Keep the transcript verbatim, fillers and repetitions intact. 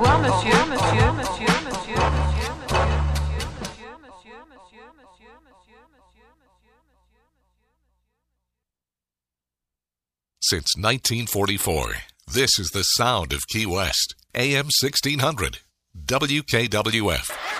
revoir, monsieur, monsieur, monsieur, monsieur, monsieur, monsieur, monsieur, monsieur, monsieur, monsieur. Since nineteen forty-four, this is the sound of Key West. A M sixteen hundred, W K W F.